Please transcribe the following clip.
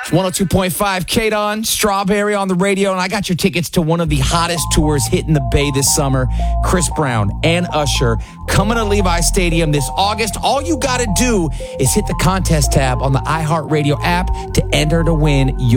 102.5 K-Don, Strawberry on the radio, and I got your tickets to one of the hottest tours hitting the Bay this summer. Chris Brown and Usher coming to Levi Stadium this August. All you got to do is hit the contest tab on the iHeartRadio app to enter to win your